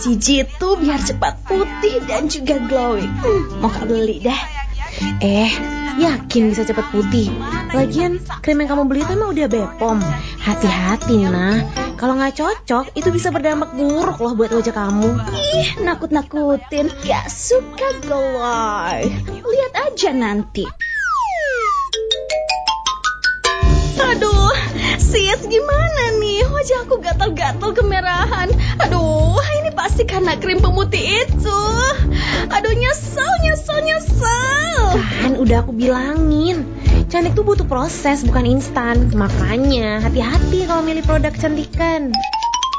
Cici tuh biar cepat putih dan juga glowing. Mau Kak beli dah. Yakin bisa cepat putih? Lagian krim yang kamu beli itu emang udah Bepom. Hati-hati nah, kalau nggak cocok itu bisa berdampak buruk loh buat wajah kamu. Nakut-nakutin, gak suka glow. Lihat aja nanti. Aduh, sis gimana nih? Wajah aku gatal-gatal kemerahan. Aduh, ini pasti karena krim pemutih itu. Aduh, nyesel. Kan udah aku bilangin, cantik tuh butuh proses bukan instan. Makanya hati-hati kalau milih produk kecantikan.